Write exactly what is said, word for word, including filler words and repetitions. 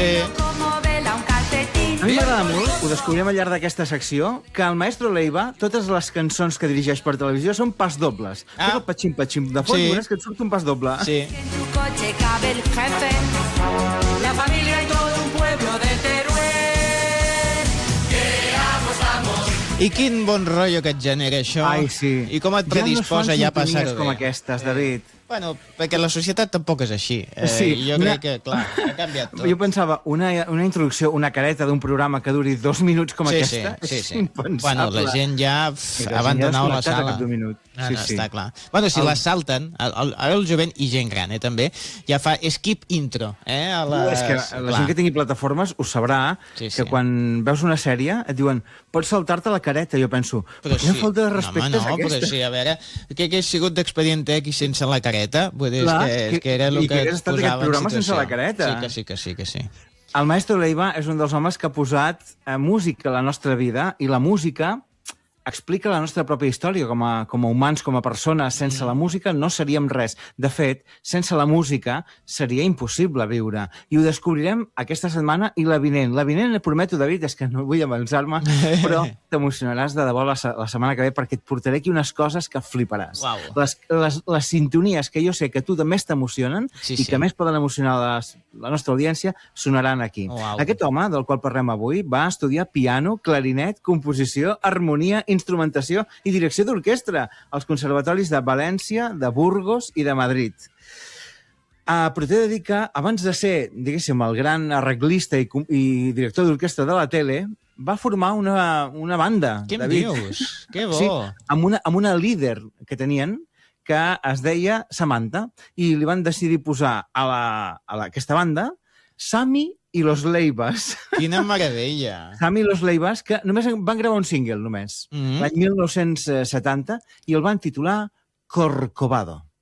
Sí. A mi m'agrada molt, ho descobrirem al llarg d'aquesta secció, que el Maestro Leiva, totes les cançons que dirigeix per televisió són pas dobles. Ah. Tot el patxim-patxim de fons, Sí. veuràs que et surt un pas doble. Sí. En tu coche cabe el jefe, la familia y todo un pueblo de Teruel. Que apostamos. I quin bon rotllo que et genera això. Ai, sí. I com et Ja no predisposa es fan ja a sintonies passar-ho com bé. aquestes, David. Bueno, perquè la societat tampoc és així. Eh, Sí, jo una- crec que, clar, ha canviat tot. Jo pensava, una, una introducció, una careta d'un programa que duri dos minuts com Sí, aquesta, sí, sí, és sí. impensable. Bueno, la gent ja I pff, la gent abandonau ja ha la desconnectat sala. al cap d'un minut. No, Sí, no, sí. està clar. Bueno, si El- la salten, el, el, ara el jovent i gent gran, eh, també, ja fa skip intro, eh, a les... És que la gent que tingui plataformes ho sabrà, Sí, sí. que quan veus una sèrie et diuen pots saltar-te la careta. Jo penso, però quina falta de respecte no, és home, no, aquesta? però sí, a veure, què hagués sigut d'Expedient X sense la careta? Vull dir, Clar, és que, que- és que era el i que, que hagués et estat aquest posava en programa sense situació. la careta. Sí que sí, que sí, que sí. El Maestro Leiva és un dels homes que ha posat eh, música a la nostra vida, i la música explica la nostra pròpia història com a, com a humans, com a persones. Sense Mm. la música no seríem res. De fet, sense la música seria impossible viure. I ho descobrirem aquesta setmana i la vinent. La vinent, et prometo, David, és que no vull avançar-me, però t'emocionaràs de debò la, se- la setmana que ve, perquè et portaré aquí unes coses que fliparàs. Uau. Les, les, les sintonies que jo sé que a tu més t'emocionen Sí, i sí. que més poden emocionar les, la nostra audiència sonaran aquí. Uau. Aquest home, del qual parlem avui, va estudiar piano, clarinet, composició, harmonia, instrumentació i direcció d'orquestra als conservatoris de València, de Burgos i de Madrid. Uh, però t'he de dir que, abans de ser, diguéssim, el gran arreglista i, com- i director d'orquestra de la tele, va formar una, una banda, Què em David. dius? Que bo. Sí, amb una, amb una líder que tenien, que es deia Samantha, i li van decidir posar a, la, a la, aquesta banda Sami i los Leivas. Quina meravella. Sami i los Leivas, que només van gravar un single, només, Mhm. l'any mil nou-cents setanta, i el van titular Corcovado.